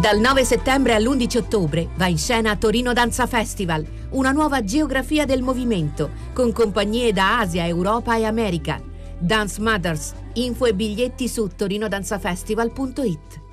Dal 9 settembre all'11 ottobre va in scena Torino Danza Festival, una nuova geografia del movimento, con compagnie da Asia, Europa e America. Dance Mothers, info e biglietti su torinodanzafestival.it.